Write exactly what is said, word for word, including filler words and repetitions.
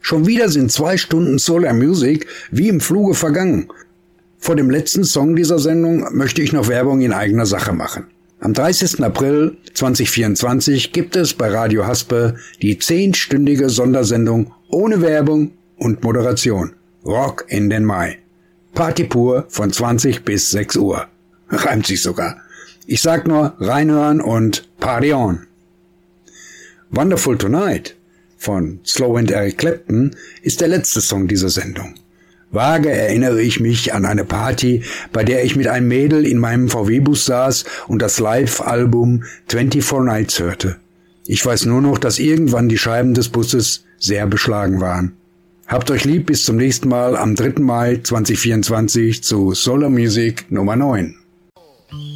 Schon wieder sind zwei Stunden Solar Music wie im Fluge vergangen. Vor dem letzten Song dieser Sendung möchte ich noch Werbung in eigener Sache machen. Am dreißigsten April zweitausendvierundzwanzig gibt es bei Radio Haspe die zehnstündige Sondersendung ohne Werbung und Moderation. Rock in den Mai. Party pur von zwanzig bis sechs Uhr. Reimt sich sogar. Ich sag nur reinhören und Party on. Wonderful Tonight von Slow and Eric Clapton ist der letzte Song dieser Sendung. Vage erinnere ich mich an eine Party, bei der ich mit einem Mädel in meinem V W-Bus saß und das Live-Album vierundzwanzig Nights hörte. Ich weiß nur noch, dass irgendwann die Scheiben des Busses sehr beschlagen waren. Habt euch lieb, bis zum nächsten Mal am dritten Mai zweitausendvierundzwanzig zu Solar Music Nummer neun.